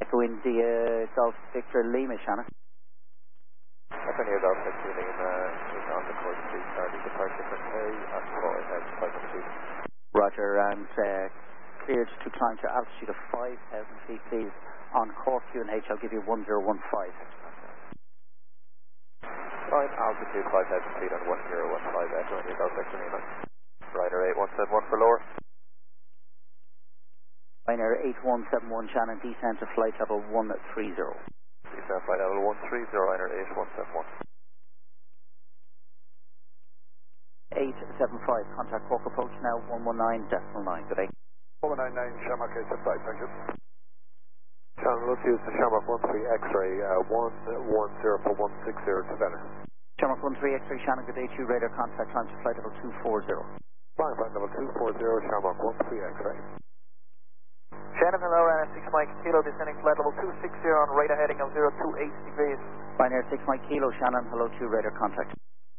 Echo India Golf Victor Lima, Shannon. Echo India Golf Victor Lima is on the course 330, departure for Kerry at 4,500 feet. Roger, and cleared to climb to altitude of 5,000 feet, please. On Cork QNH, I'll give you 1015. Climb altitude 5,000 feet on 1015, Echo India Golf Victor Lima. Ryder 8171 for lower. Ryanair 8171, Shannon, descent to flight level 130. Descent flight level 130, Ryanair 8171. 875, contact Cork approach now, 119.9, good day. 199, Shamrock 875, thank you. Shannon, let's use the Shamrock 13 X-ray, 110 for 160 Savannah. Shamrock 13 X-ray, Shannon, good day to you, radar contact, climb to flight level 240. Flying flight level 240, Shamrock 13 X-ray. Shannon, hello, Ryanair 6 Mike Kilo, descending flight level 260 on radar heading of 028 degrees. Ryanair 6 Mike Kilo, Shannon, hello to you, radar contact.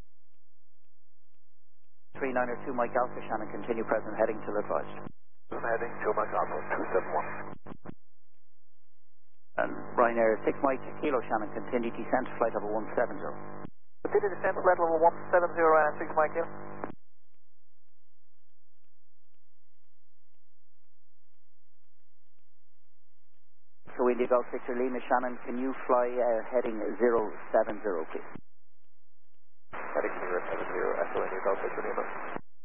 3902 Mike Alpha, Shannon, continue present, heading to advised. Heading to Mike Alpha, 271. And Ryanair 6 Mike Kilo, Shannon, continue descent to flight level 170. Continue descent to flight level 170, Ryanair 6 Mike Kilo. So India Golf Victor Lima, Shannon, can you fly heading 070, please? Heading 070, Echo India Golf Victor Lima.